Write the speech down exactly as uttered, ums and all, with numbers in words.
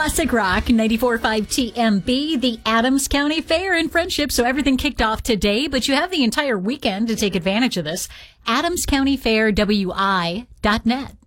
Classic Rock ninety-four point five T M B, the Adams County Fair in Friendship. So everything kicked off today, but you have the entire weekend to take advantage of this. Adams County Fair W I dot net.